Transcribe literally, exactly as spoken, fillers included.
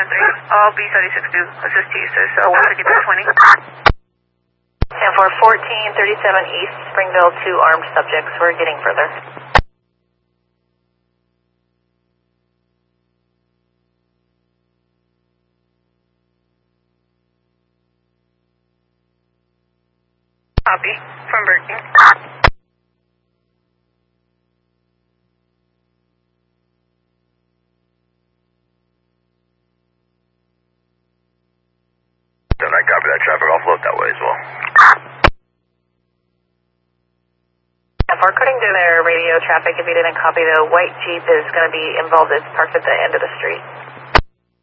three. I'll be thirty-six to assist you, sir, so one fifty to twenty. And for fourteen thirty-seven East Springville, two armed subjects. We're getting further. Copy. From Berkeley. Then I copy that traffic offload that way as well. And for according to their radio traffic, if you didn't copy, the white Jeep is going to be involved. It's parked at the end of the street.